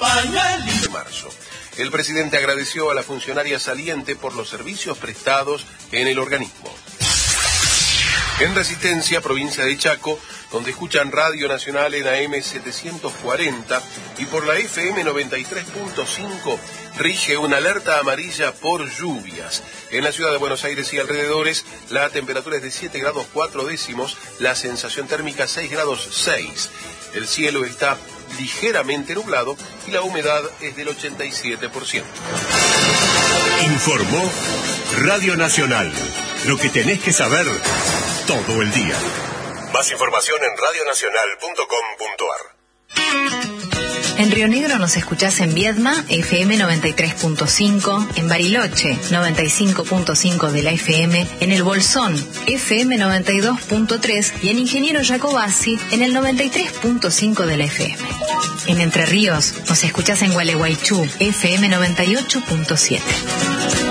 de marzo. El presidente agradeció a la funcionaria saliente por los servicios prestados en el organismo. En Resistencia, provincia de Chaco, donde escuchan Radio Nacional en AM 740 y por la FM 93.5, rige una alerta amarilla por lluvias. En la ciudad de Buenos Aires y alrededores, la temperatura es de 7 grados 4 décimos, la sensación térmica 6 grados 6. El cielo está ligeramente nublado y la humedad es del 87%. Informó Radio Nacional. Lo que tenés que saber todo el día. Más información en radionacional.com.ar. En Río Negro nos escuchás en Viedma, FM 93.5, en Bariloche, 95.5 de la FM, en El Bolsón, FM 92.3 y en Ingeniero Jacobasi, en el 93.5 de la FM. En Entre Ríos nos escuchás en Gualeguaychú, FM 98.7.